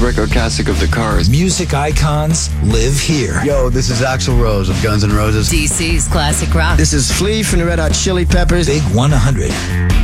record classic of the Cars. Music icons live here. Yo, this is Axl Rose of Guns N' Roses. DC's classic rock. This is Flea from the Red Hot Chili Peppers. Big 100.